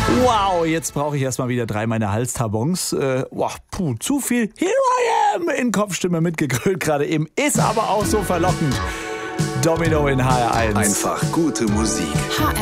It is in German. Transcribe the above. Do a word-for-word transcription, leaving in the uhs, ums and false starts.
Wow, jetzt brauche ich erstmal wieder drei meiner Halstabons. Äh, wow, puh, zu viel Here I Am in Kopfstimme mitgegrölt gerade eben. Ist aber auch so verlockend. Domino in H R eins. Einfach gute Musik.